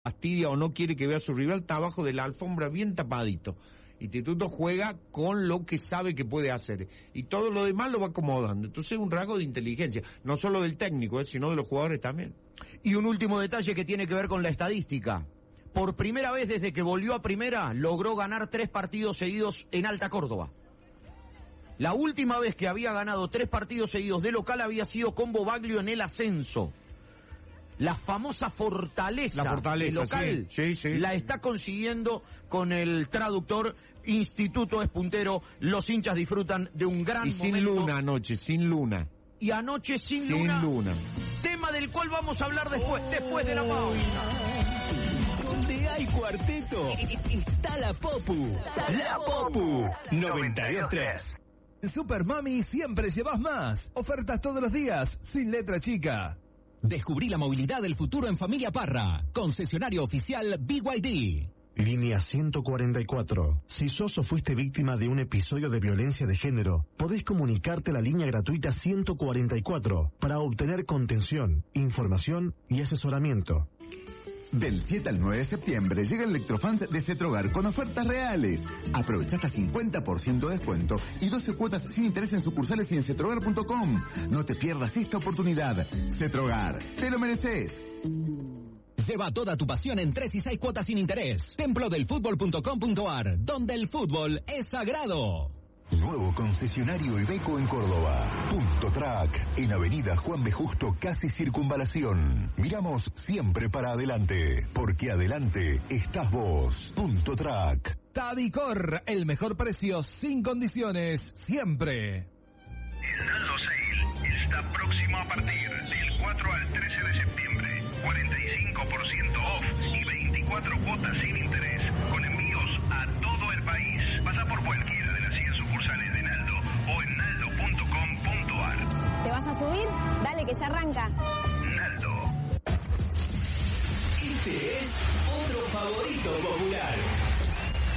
fastidia o no quiere que vea a su rival, está abajo de la alfombra bien tapadito. Instituto juega con lo que sabe que puede hacer y todo lo demás lo va acomodando. Entonces es un rasgo de inteligencia, no solo del técnico, sino de los jugadores también. Y un último detalle que tiene que ver con la estadística. Por primera vez desde que volvió a primera, logró ganar 3 partidos seguidos en Alta Córdoba. La última vez que había ganado 3 partidos seguidos de local había sido con Bobaglio en el ascenso. La famosa fortaleza local sí. La está consiguiendo con el traductor. Instituto es puntero, los hinchas disfrutan de un gran momento. Y sin luna anoche, sin luna. Y anoche sin luna. Tema del cual vamos a hablar después de la pausa. Donde hay cuarteto, está la Popu. La Popu 92.3. Super Mami siempre llevas más. Ofertas todos los días, sin letra chica. Descubrí la movilidad del futuro en Familia Parra. Concesionario oficial BYD. Línea 144. Si sos o fuiste víctima de un episodio de violencia de género, podés comunicarte a la línea gratuita 144 para obtener contención, información y asesoramiento. Del 7 al 9 de septiembre llega el Electrofans de Cetrogar con ofertas reales. Aprovecha hasta 50% de descuento y 12 cuotas sin interés en sucursales y en cetrogar.com. No te pierdas esta oportunidad. Cetrogar, te lo mereces. Lleva toda tu pasión en 3 y 6 cuotas sin interés. Templodelfutbol.com.ar, donde el fútbol es sagrado. Nuevo concesionario Iveco en Córdoba. Punto Track, en Avenida Juan B. Justo, casi Circunvalación. Miramos siempre para adelante, porque adelante estás vos. Punto Track. Tadicor, el mejor precio sin condiciones, siempre. El Naldo Sale está próximo a partir del 4 al 13 de septiembre. 45% off y 24 cuotas sin interés, con envíos a todo el país. Pasa por cualquiera de las 100 sucursales de Naldo o en naldo.com.ar. ¿Te vas a subir? Dale que ya arranca. Naldo. Este es otro favorito popular.